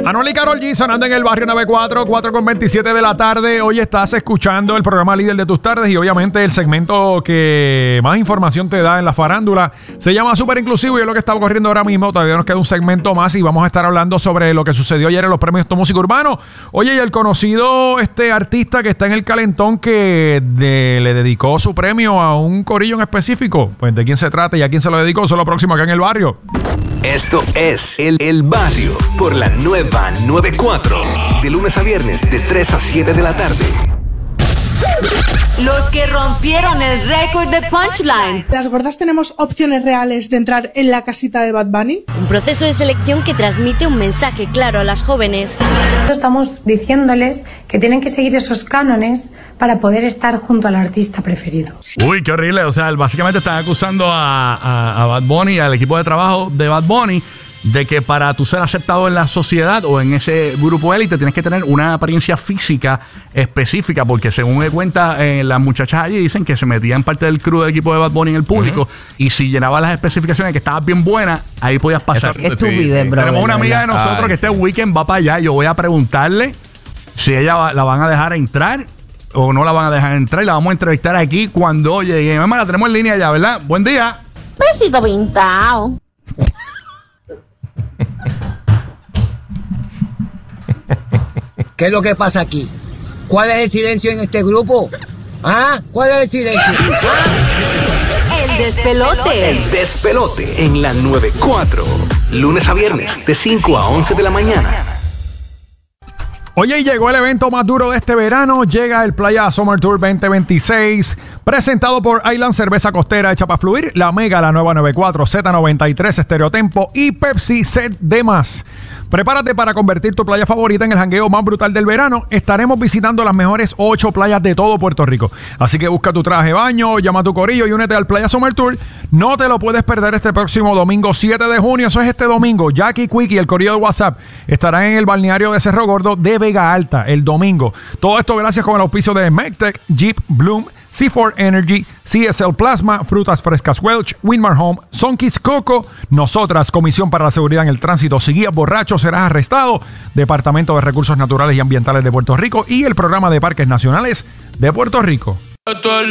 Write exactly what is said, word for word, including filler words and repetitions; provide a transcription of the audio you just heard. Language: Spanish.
Anuel y Karol G sonando en el barrio noventa y cuatro, cuatro con veintisiete de la tarde. Hoy estás escuchando el programa líder de tus tardes y obviamente el segmento que más información te da en la farándula se llama Súper Inclusivo y es lo que está ocurriendo ahora mismo. Todavía nos queda un segmento más y vamos a estar hablando sobre lo que sucedió ayer en los premios de música urbano. Oye, y el conocido este artista que está en el calentón que de, le dedicó su premio a un corillo en específico. Pues de quién se trata y a quién se lo dedicó, eso es lo próximo acá en el barrio. Esto es El, el Barrio por la nueva noventa y cuatro. De lunes a viernes, de tres a siete de la tarde. Los que rompieron el récord de punchlines. ¿Las gordas tenemos opciones reales de entrar en la casita de Bad Bunny? Un proceso de selección que transmite un mensaje claro a las jóvenes. Estamos diciéndoles que tienen que seguir esos cánones para poder estar junto al artista preferido. Uy, qué horrible. O sea, básicamente están acusando a, a, a Bad Bunny, al equipo de trabajo de Bad Bunny, de que para tú ser aceptado en la sociedad o en ese grupo élite tienes que tener una apariencia física específica, porque según me cuenta eh, las muchachas allí dicen que se metían parte del crew del equipo de Bad Bunny en el público, uh-huh. y si llenabas las especificaciones que estabas bien buena, ahí podías pasar. Estupidez, bro. Tenemos una amiga de nosotros Ay, que sí. este weekend va para allá. Yo voy a preguntarle si ella va, la van a dejar entrar o no la van a dejar entrar y la vamos a entrevistar aquí cuando llegue. Mamá, la tenemos en línea ya, ¿verdad? Buen día. Besito pintado. ¿Qué es lo que pasa aquí? ¿Cuál es el silencio en este grupo? ¿Ah? ¿Cuál es el silencio? ¿Ah? El despelote. El despelote en la noventa y cuatro. Lunes a viernes, de cinco a once de la mañana. Oye, y llegó el evento más duro de este verano. Llega el Playa Summer Tour veinte veintiséis, presentado por Island Cerveza Costera hecha para fluir, La Mega, la nueva noventa y cuatro, Z noventa y tres, Estereotempo y Pepsi Set de más. Prepárate para convertir tu playa favorita en el jangueo más brutal del verano. Estaremos visitando las mejores ocho playas de todo Puerto Rico. Así que busca tu traje de baño, llama a tu corillo y únete al Playa Summer Tour. No te lo puedes perder este próximo domingo siete de junio. Eso es este domingo. Jackie Quick y el corillo de WhatsApp estarán en el balneario de Cerro Gordo de Vega Alta el domingo. Todo esto gracias con el auspicio de Mectec, Jeep, Bloom, C cuatro Energy, C S L Plasma, Frutas Frescas Welch, Winmar Home, Sonkeys Coco, nosotras, Comisión para la Seguridad en el Tránsito. Si guías borracho serás arrestado. Departamento de Recursos Naturales y Ambientales de Puerto Rico y el Programa de Parques Nacionales de Puerto Rico.